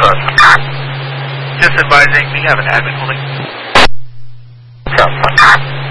Southwest. Just advising, we have an admin holding. Southwest.